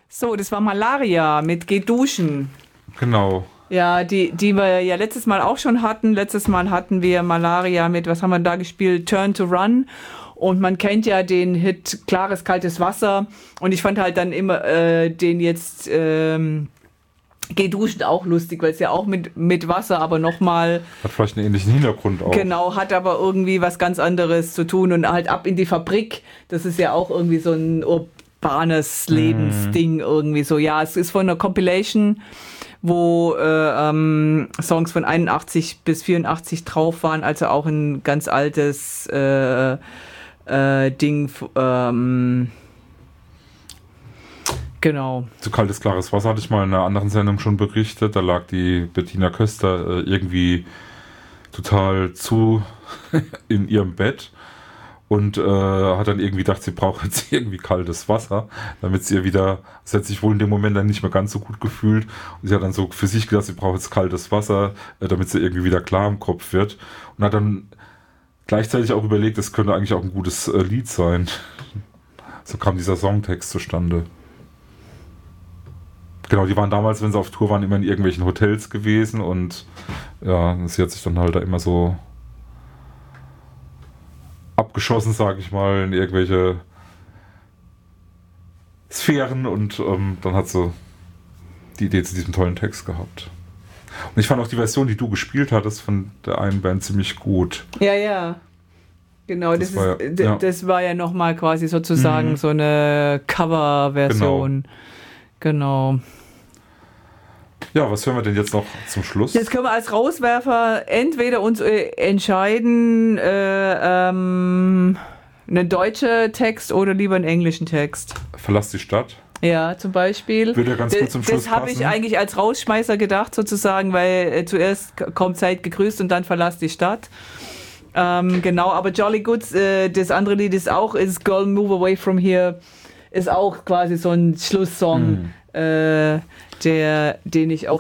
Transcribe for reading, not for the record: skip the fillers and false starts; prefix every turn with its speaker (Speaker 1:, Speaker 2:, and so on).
Speaker 1: So, das war Malaria mit Geh duschen.
Speaker 2: Genau.
Speaker 1: Ja, die wir ja letztes Mal auch schon hatten. Letztes Mal hatten wir Malaria mit, was haben wir da gespielt? Turn to Run. Und man kennt ja den Hit Klares, kaltes Wasser. Und ich fand halt dann immer den jetzt Geh duschen auch lustig, weil es ja auch mit Wasser, aber nochmal...
Speaker 2: Hat vielleicht einen ähnlichen Hintergrund auch.
Speaker 1: Genau, hat aber irgendwie was ganz anderes zu tun. Und halt ab in die Fabrik, das ist ja auch irgendwie so ein urbanes Lebensding irgendwie so. Ja, es ist von einer Compilation, wo Songs von 81 bis 84 drauf waren, also auch ein ganz altes Ding. Genau.
Speaker 2: Zu kaltes, klares Wasser hatte ich mal in einer anderen Sendung schon berichtet. Da lag die Bettina Köster irgendwie total zu in ihrem Bett und hat dann irgendwie gedacht, sie braucht jetzt irgendwie kaltes Wasser, damit sie ihr wieder, sie hat sich wohl in dem Moment dann nicht mehr ganz so gut gefühlt und sie hat dann so für sich gedacht, sie braucht jetzt kaltes Wasser, damit sie irgendwie wieder klar im Kopf wird und hat dann gleichzeitig auch überlegt, das könnte eigentlich auch ein gutes Lied sein. So kam dieser Songtext zustande. Genau, die waren damals, wenn sie auf Tour waren, immer in irgendwelchen Hotels gewesen und ja, sie hat sich dann halt da immer so abgeschossen, sage ich mal, in irgendwelche Sphären und dann hat sie die Idee zu diesem tollen Text gehabt. Und ich fand auch die Version, die du gespielt hattest, von der einen Band ziemlich gut.
Speaker 1: Ja, ja. Genau, das war ja nochmal quasi sozusagen so eine Cover-Version. Genau.
Speaker 2: Ja, was hören wir denn jetzt noch zum Schluss?
Speaker 1: Jetzt können wir als Rauswerfer entweder uns entscheiden, einen deutschen Text oder lieber einen englischen Text.
Speaker 2: Verlass die Stadt.
Speaker 1: Ja, zum Beispiel.
Speaker 2: Würde ja ganz gut zum Schluss
Speaker 1: passen. Das habe ich eigentlich als Rausschmeißer gedacht, sozusagen, weil zuerst kommt Seid gegrüßt und dann Verlass die Stadt. Genau, aber Jolly Good, das andere Lied ist Girl Move Away From Here, ist auch quasi so ein Schlusssong, den ich auch